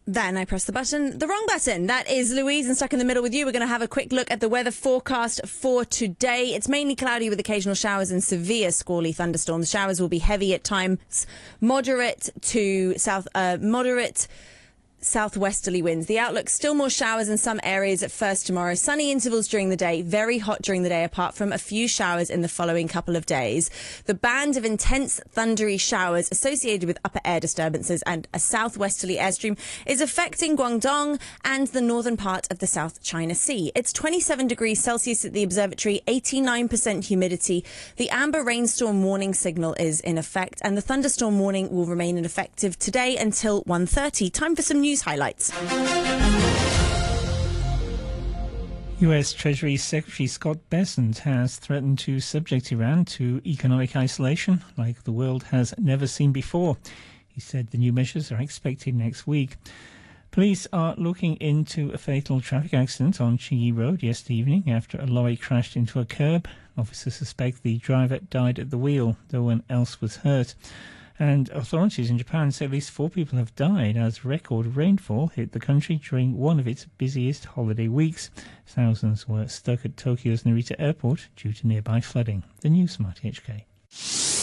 Then I pressed the wrong button. That is Louise, and stuck in the middle with you. We're going to have a quick look at the weather forecast for today. It's mainly cloudy with occasional showers and severe squally thunderstorms. Showers will be heavy at times, moderate southwesterly winds. The outlook, still more showers in some areas at first tomorrow. Sunny intervals during the day, very hot during the day, apart from a few showers in the following couple of days. The band of intense thundery showers associated with upper air disturbances and a southwesterly airstream is affecting Guangdong and the northern part of the South China Sea. It's 27 degrees Celsius at the observatory, 89% humidity. The amber rainstorm warning signal is in effect, and the thunderstorm warning will remain effective today until 1:30. Time for some news highlights. US Treasury Secretary Scott Bessent has threatened to subject Iran to economic isolation like the world has never seen before. He said the new measures are expected next week. Police are looking into a fatal traffic accident on Chinyi Road yesterday evening after a lorry crashed into a curb. Officers suspect the driver died at the wheel, though one else was hurt. And authorities in Japan say at least 4 people have died as record rainfall hit the country during one of its busiest holiday weeks. Thousands were stuck at Tokyo's Narita Airport due to nearby flooding. The News Smart HK.